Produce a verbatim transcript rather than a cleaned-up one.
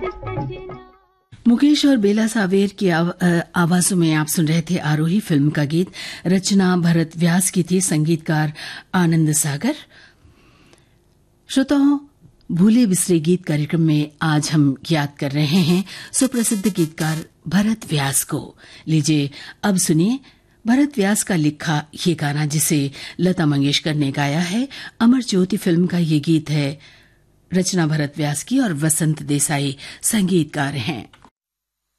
मुकेश और बेला सावेर की आव, आवाजों में आप सुन रहे थे आरोही फिल्म का गीत। रचना भरत व्यास की थी, संगीतकार आनंद सागर। श्रोताओं, भूले बिसरे गीत कार्यक्रम में आज हम याद कर रहे हैं सुप्रसिद्ध गीतकार भरत व्यास को। लीजिए अब सुनिए भरत व्यास का लिखा ये गाना, जिसे लता मंगेशकर ने गाया है। अमर ज्योति फिल्म का ये गीत है। रचना भरत व्यास की और वसंत देसाई संगीतकार हैं।